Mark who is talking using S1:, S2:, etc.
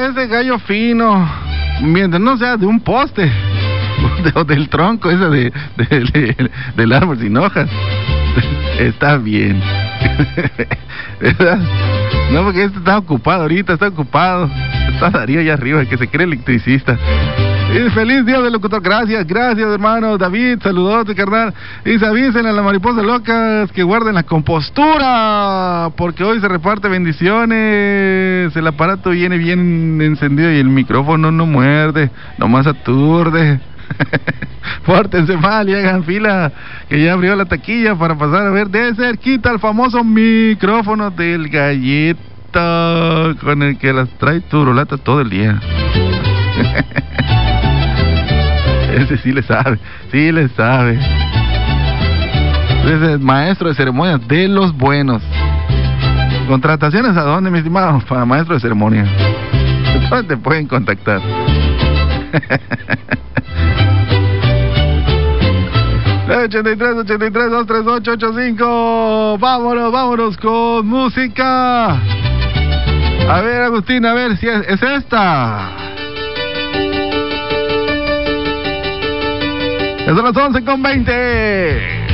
S1: ese gallo fino, mientras no sea de un poste o del tronco ese del árbol sin hojas, está bien. ¿Verdad? No, porque este está ocupado ahorita, está Darío allá arriba, que se cree electricista. Y feliz día del locutor, gracias hermano David, saludote carnal. Y se avisen a las mariposas locas que guarden la compostura, porque hoy se reparte bendiciones. El aparato viene bien encendido y el micrófono no muerde, nomás aturde. Pórtense mal y hagan fila, que ya abrió la taquilla para pasar a ver de cerquita el famoso micrófono del Galleta, con el que las trae turulatas todo el día. Ese sí le sabe. Ese es maestro de ceremonias de los buenos. ¿Contrataciones a dónde, mi estimado? Para maestro de ceremonia. ¿Dónde te pueden contactar? ...83-238-85... Vámonos con música. A ver, Agustín, a ver si es esta. Son las 11:20.